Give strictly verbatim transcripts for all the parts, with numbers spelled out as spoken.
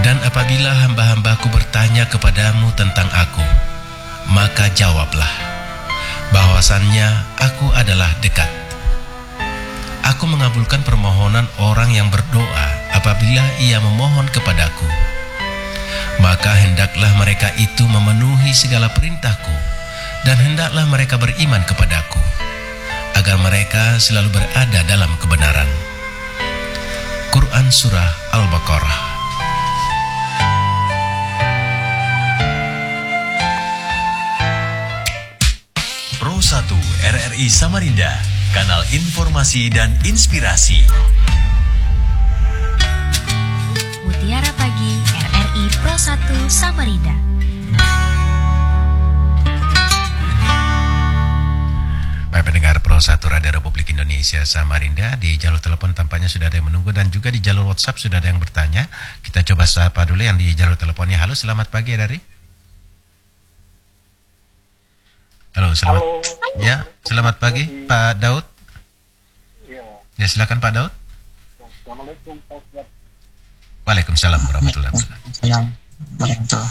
Dan apabila hamba-hambaku bertanya kepadamu tentang aku, maka jawablah bahwasannya aku adalah dekat. Aku mengabulkan permohonan orang yang berdoa apabila ia memohon kepadaku. Maka hendaklah mereka itu memenuhi segala perintahku, dan hendaklah mereka beriman kepadaku, agar mereka selalu berada dalam kebenaran. Quran Surah Al-Baqarah. Pro satu R R I Samarinda, kanal informasi dan inspirasi. Mutiara Pagi R R I Pro satu Samarinda. Baik pendengar Pro satu Radio Republik Indonesia Samarinda, di jalur telepon tampaknya sudah ada yang menunggu, dan juga di jalur WhatsApp sudah ada yang bertanya. Kita coba sapa dulu yang di jalur teleponnya. Halo, selamat pagi ya dari. Halo, selamat. Halo. Ya, selamat pagi Pak Daud. Ya. Ya, silakan Pak Daud. Assalamualaikum Pak Ustaz. Waalaikumsalam warahmatullahi wabarakatuh. Assalamualaikum.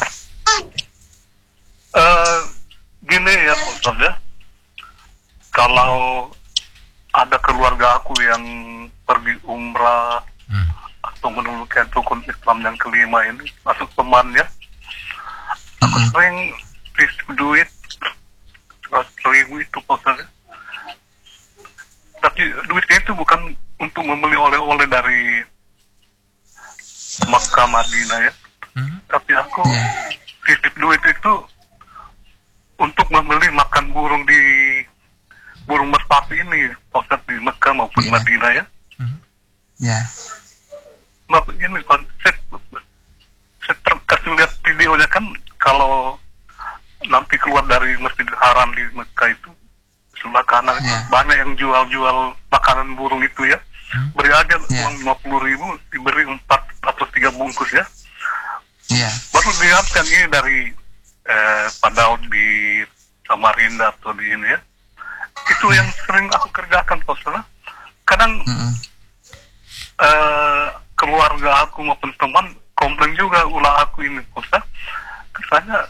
Eh, gini ya Pak Ustaz ya. Kalau ada keluarga aku yang pergi umrah Hmm. atau menunaikan rukun Islam yang kelima ini, masuk temannya, aku Mm-mm. sering titip duit seratus ribu itu Pak Ustaz ya. Tapi duitnya itu bukan untuk membeli oleh-oleh dari Makkah Madinah ya. Hmm. Tapi aku Ya. titip duit itu untuk membeli makan burung di burung merpati ini, Ustaz, di Mekah maupun Ya. Madinah ya. Hmm. Ya. Maaf ini Pak, saya, saya ter- kasih lihat videonya kan, kalau nanti keluar dari Masjidil Haram di Mekah itu sebelah kanan itu Ya. banyak yang jual-jual makanan burung itu ya. Hmm. Beri aja Ya. uang lima puluh ribu, diberi empat atau tiga bungkus ya. Ya. Baru dilihatkan ini dari eh, Pak Daud di Samarinda atau di ini ya. Itu yang sering aku kerjakan Pak Ustaz. Kadang Mm-mm. eh, keluarga aku maupun teman komplain juga ulah aku ini Pak Ustaz. Kesannya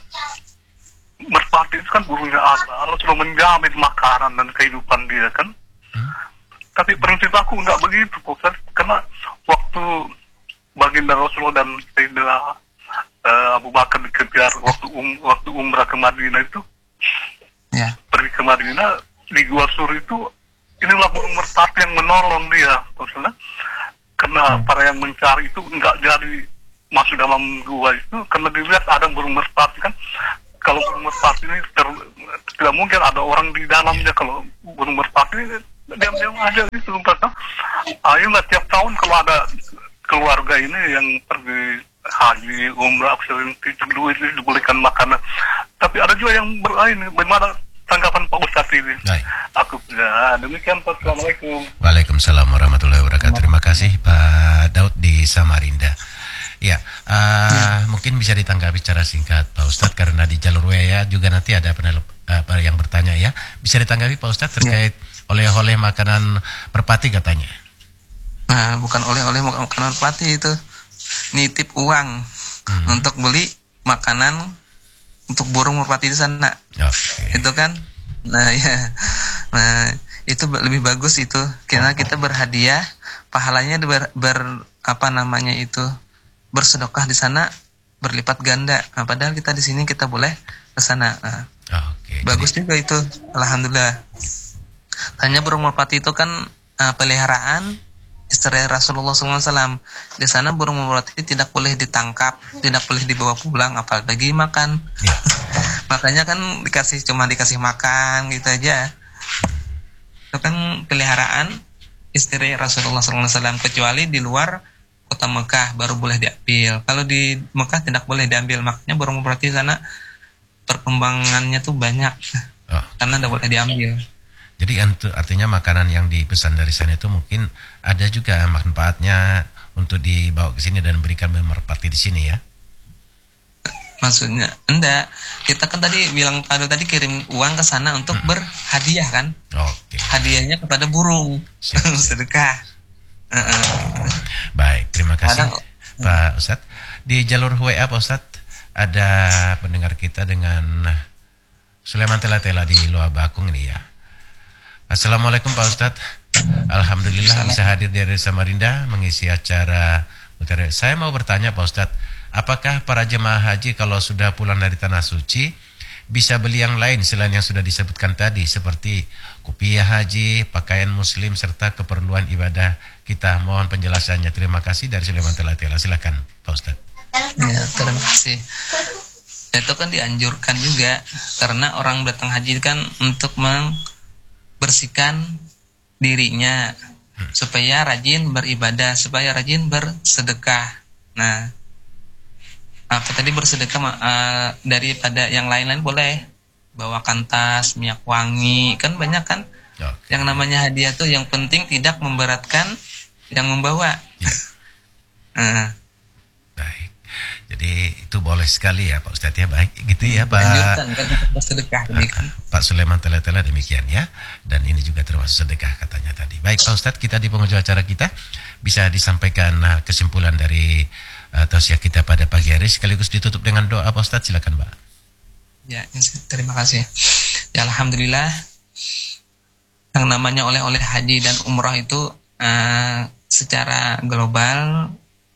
merpati itu kan burungnya Allah, Allah sudah menjamin makanan dan kehidupan dia kan. Hmm. Tapi prinsip aku nggak begitu Pak Ustaz. Karena waktu baginda Rasulullah dan Sayyidina eh, Abu Bakar dikejar waktu um, waktu umrah ke Madinah itu, Ya. pergi ke Madinah di Gua Sur itu, inilah burung merpati yang menolong dia maksudnya, karena Hmm. para yang mencari itu nggak jadi masuk dalam gua itu karena dilihat ada burung merpati kan. Kalau burung merpati ini ter- tidak mungkin ada orang di dalamnya. Kalau burung merpati ini diam-diam aja gitu kan. Ayolah tiap tahun kalau ada keluarga ini yang pergi haji umrah sering titip duit ini dibelikan makanan. Tapi ada juga yang berain. Bagaimana tanggapan Pak Ustadz ini? Baik. Aku ya, demikian Pak. Assalamualaikum. Waalaikumsalam warahmatullahi wabarakatuh. Terima kasih Pak Daud di Samarinda. Ya, uh, mungkin bisa ditanggapi secara singkat Pak Ustadz, karena di jalur W A juga nanti ada penelp, uh, yang bertanya ya. Bisa ditanggapi Pak Ustadz terkait oleh-oleh makanan merpati katanya. Nah, bukan oleh-oleh mak- makanan merpati itu. Nitip uang Hmm. untuk beli makanan untuk burung merpati di sana. Oke. Itu kan. Nah, ya. Nah, itu ba- lebih bagus itu. Karena kita berhadiah, pahalanya ber, ber apa namanya itu? Bersedekah di sana berlipat ganda. Nah, padahal kita di sini kita boleh ke sana. Nah, Oke. bagus Jadi, juga itu, alhamdulillah. Hanya burung merpati itu kan uh, peliharaan istri Rasulullah shallallahu alaihi wasallam. Di sana burung merpati tidak boleh ditangkap, tidak boleh dibawa pulang, apalagi makan. ya. Makanya kan dikasih cuma dikasih makan gitu aja. Itu kan peliharaan istri Rasulullah shallallahu alaihi wasallam, kecuali di luar kota Mekah baru boleh diambil. Kalau di Mekah tidak boleh diambil. Makanya burung merpati sana perkembangannya tuh banyak Oh. karena tidak boleh diambil. Jadi antu- artinya makanan yang dipesan dari sana itu mungkin ada juga manfaatnya untuk dibawa ke sini dan berikan merpati di sini ya. Maksudnya enggak, kita kan tadi bilang Pado tadi kirim uang ke sana untuk Hmm. berhadiah kan, Oke. hadiahnya kepada burung. Siap, siap. Sedekah. Heeh. Baik, terima kasih. Kadang Pak Ustadz. Di jalur W A Pak Ustadz ada pendengar kita dengan Sulaiman Tela-Tela di Loa Bakung ini ya. Assalamualaikum Pak Ustadz. Alhamdulillah bisa hadir dari Samarinda mengisi acara. Saya mau bertanya Pak Ustadz, apakah para jemaah haji kalau sudah pulang dari Tanah Suci bisa beli yang lain selain yang sudah disebutkan tadi seperti kopiah haji, pakaian muslim serta keperluan ibadah kita? Mohon penjelasannya. Terima kasih dari Sulaiman Tela-Tela. Silakan Pak Ustadz. Ya, terima kasih. Itu kan dianjurkan juga karena orang datang haji kan untuk membersihkan dirinya supaya rajin beribadah, supaya rajin bersedekah. Nah, apa tadi bersedekah uh, daripada yang lain-lain boleh bawakan tas, minyak wangi, kan banyak kan. Okay. Yang namanya hadiah tuh yang penting tidak memberatkan yang membawa. Ya. uh. Baik. Jadi itu boleh sekali ya Pak Ustadz ya. Baik gitu ya Pak. Lanjutkan, kan bersedekah demikian. Pak Sulaiman Tela-Tela demikian ya. Dan ini juga termasuk sedekah katanya tadi. Baik Pak Ustadz, kita di penghujung acara kita bisa disampaikan uh, kesimpulan dari uh, tausiah kita pada pagi hari sekaligus ditutup dengan doa Pak Ustadz. Silakan Pak. Ya, terima kasih. Ya Alhamdulillah, yang namanya oleh-oleh haji dan umrah itu uh, secara global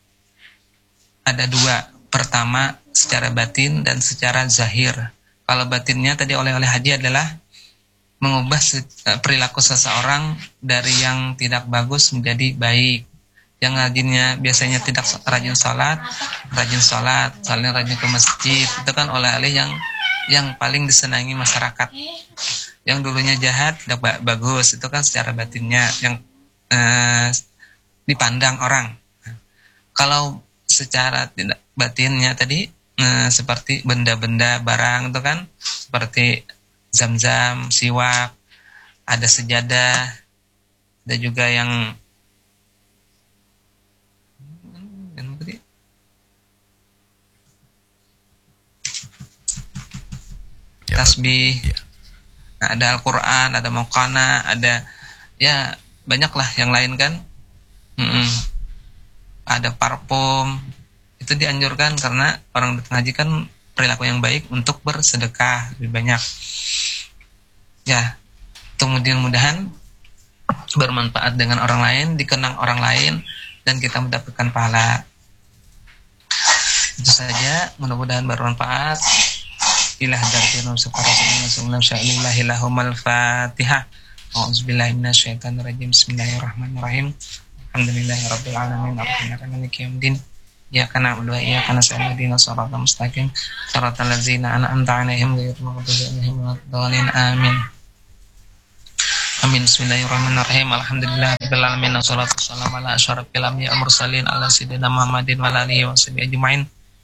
ada dua. Pertama secara batin dan secara zahir. Kalau batinnya tadi oleh-oleh haji adalah mengubah perilaku seseorang dari yang tidak bagus menjadi baik. Yang rajinnya biasanya tidak rajin sholat, rajin sholat, saling rajin ke masjid. Itu kan oleh-oleh yang yang paling disenangi masyarakat. Yang dulunya jahat tidak bagus, itu kan secara batinnya yang eh, dipandang orang. Kalau secara tidak batinnya tadi eh, seperti benda-benda barang itu kan seperti zam-zam, siwak, ada sejadah, ada juga yang tasbih, ya. Nah, ada Al-Quran, ada mukana, ada ya banyaklah yang lain kan. Mm-mm. Ada parfum. Itu dianjurkan karena orang datang haji kan perilaku yang baik untuk bersedekah lebih banyak. Ya, kemudian mudahan bermanfaat dengan orang lain, dikenang orang lain, dan kita mendapatkan pahala. Itu saja, mudah-mudahan bermanfaat. Ilah darjana subhanallahi sya'ilillahillahumul fatihah. A'udzubillahi minasyaitonirrajim. Bismillahirrahmanirrahim. Alhamdulillahirabbil alamin arrahmanirrahim maliki yaumiddin. Iyyaka na'budu wa iyyaka nasta'in ihdinas siratal mustaqim siratal ladzina an'amta 'alaihim ghairil maghdubi 'alaihim waladdallin. Amin. Amin. Bismillahirrahmanirrahim. Alhamdulillahirabbil alamin wassalatu wassalamu ala asyrafil anbiya'i wal mursalin ala sayyidina Muhammadin wa alihi wa sahbihi ajmain.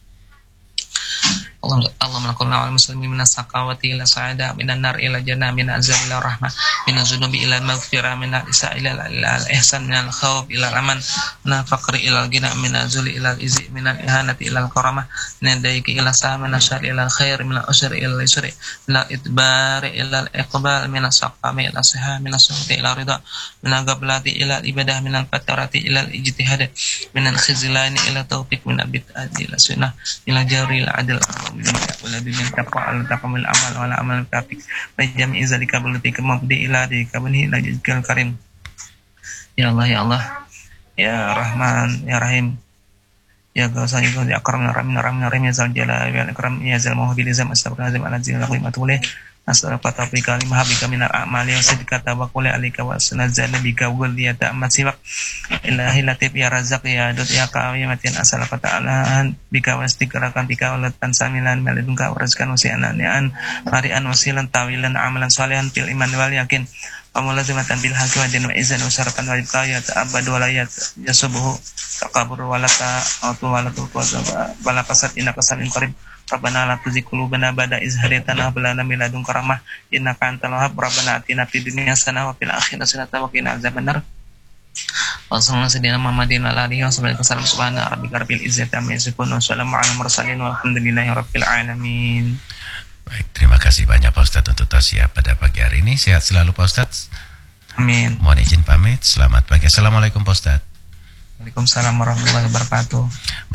Allahumma qulna wal muslimin minas saqawati ila sa'ada minan nar ila jannah min azab ila rahmah min azunubi ila maghfirah min al-isa ila al-ihsan min al-khawf ila al-aman min al-faqri ila al-ghina min al-zuli ila al-izi min al-ihanati ila al-karamah min al-daiki ila sa'am min al-syari ila al-khair min al-usri ila al-yusri min al-itbari ila al-iqbal min al-saqami ila al-sihah min al-suhti ila al-ridha min al-gablati ila al-ibadah min al-fatarati ila al-ijtihad min al-khizlani ila tawfiq min al-bid'ati ila sunnah ila jari ila adil wala bimin taqwa al taqamul amal wala amal kafik bajam izalika bulati kemabdi ila di kabni la jazkal karim. Ya Allah ya Allah ya Rahman ya Rahim ya Ghawsan ya Akram ya Rahim ya Rahim ya Rahim ya Zal Jalal ya Akram ya Zal Muhdi Zam Astagfirullah ala zil qaimatulih asrafata fi kalimah bika min al-a'mali wa sidqata wa qul alika wa sanazala bika wal yata amsiwak ilahi latif ya razaq ya dut ya qawiyamatin asalaka ta'alaan bika wa istiqrakan bika wa latan samilan maladunka wa rizkan wasi'ananian mari'an wasilan tawilan amalan salihan fil iman wal yakin wa mulazimatan bil haqqi wa din wa izan wa syaratan wa ibqayat abadu wa layat yasubuhu taqabur wa lata autu wa latu wa la fasad innaka samin qarib. Rabbana la tuzigh qulubana ba'da idh hadaytana wa hab lana min ladunka rahmah innaka antal wahhab. Rabbana atina fid dunya hasanah wa fil akhirati hasanah wa qina adzabannar. Wa sallallahu sayyidina Muhammadin wa alihi wa sahbihi wasallam. Subhana rabbika rabbil izzati amma yasifun wa salamun alal mursalin walhamdulillahi rabbil alamin. Baik, terima kasih banyak Pak Ustadz untuk tausiah pada pagi hari ini. Sehat selalu Pak Ustadz. Amin. Mohon izin pamit. Selamat pagi. Assalamualaikum Pak Ustadz. Waalaikumsalam warahmatullahi wabarakatuh.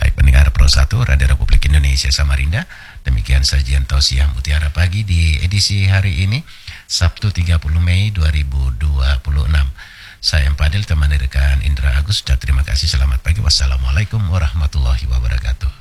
satu Radio Republik Indonesia Samarinda. Demikian sajian tausiah Mutiara Pagi di edisi hari ini, Sabtu tiga puluh Mei dua ribu dua puluh enam. Saya Empadil, teman rekan Indra Agus. Terima kasih, selamat pagi. Wassalamualaikum warahmatullahi wabarakatuh.